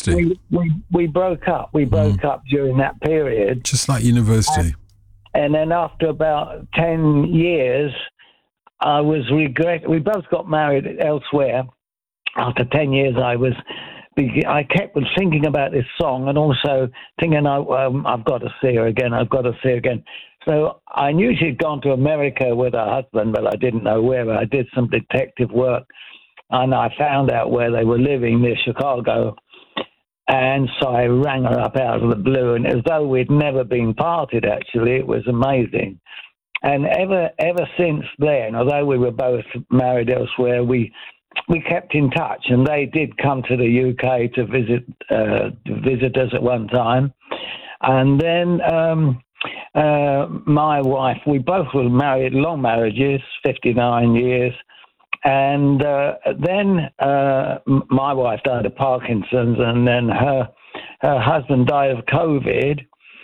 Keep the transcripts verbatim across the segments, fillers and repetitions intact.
university. We, we, we broke up. We broke mm. up during that period. Just like university. And, and then after about ten years, I was regret. We both got married elsewhere. After ten years, I was. I kept thinking about this song and also thinking, I, um, I've got to see her again. I've got to see her again. So I knew she'd gone to America with her husband, but I didn't know where. I did some detective work, and I found out where they were living near Chicago. And so I rang her up out of the blue, and as though we'd never been parted, actually. It was amazing. And ever ever since then, although we were both married elsewhere, we we kept in touch. And they did come to the U K to visit uh, visit us at one time. And then um, uh, my wife, we both were married, long marriages, fifty-nine years. And uh, then uh, my wife died of Parkinson's, and then her her husband died of COVID.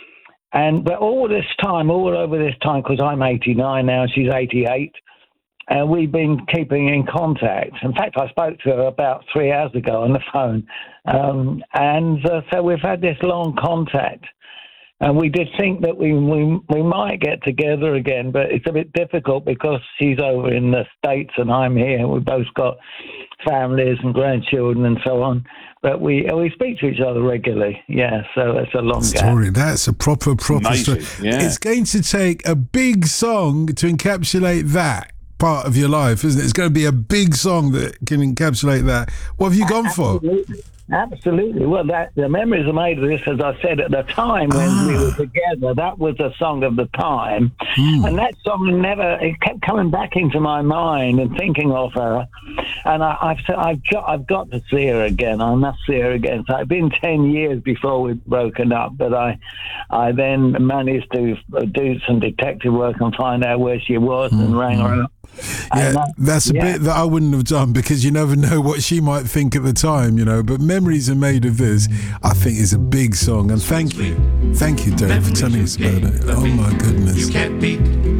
And but all this time, all over this time, because I'm eighty-nine now, she's eighty-eight, and we've been keeping in contact. In fact, I spoke to her about three hours ago on the phone, um, and uh, so we've had this long contact. And we did think that we, we we might get together again, but it's a bit difficult because she's over in the States and I'm here. We've both got families and grandchildren and so on. But we we speak to each other regularly. Yeah, so that's a long story. gap. That's a proper, proper Amazing. story. Yeah. It's going to take a big song to encapsulate that part of your life, isn't it? It's going to be a big song that can encapsulate that. What have you gone for? Absolutely. Absolutely. Well, that the memories are made of this, as I said, at the time when ah. we were together. That was a song of the time. Mm. And that song never, it kept coming back into my mind and thinking of her. And I, I've said, I've got, I've got to see her again. I must see her again. So it's been ten years before we'd broken up, but I, I then managed to do some detective work and find out where she was mm. and rang her up. Yeah, that, that's a yeah. bit that I wouldn't have done because you never know what she might think at the time, you know. But Memories Are Made of This, I think, is a big song. And thank you. Thank you, Derek, for telling us about it. Oh, my goodness. You can't beat